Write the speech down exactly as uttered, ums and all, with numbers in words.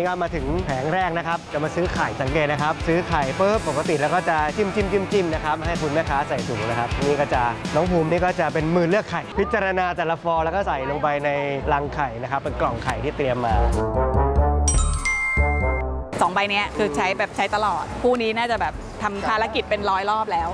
ก็มาถึงแผงแรกนะครับจะมาซื้อไข่สังเกตนะครับซื้อไข่ปุ๊บปกติแล้วก็จะจิ้มจิ้มจิ้มจิ้มนะครับให้คุณแม่ค้าใส่ถุงนะครับนี่ก็จะน้องภูมินี่ก็จะเป็นมือเลือกไข่พิจารณาแต่ละฟองแล้วก็ใส่ลงไปในรังไข่นะครับเป็นกล่องไข่ที่เตรียมมาสองใบนี้คือใช้แบบใช้ตลอดคู่นี้น่าจะแบบทำภารกิจเป็นร้อยรอบแล้ว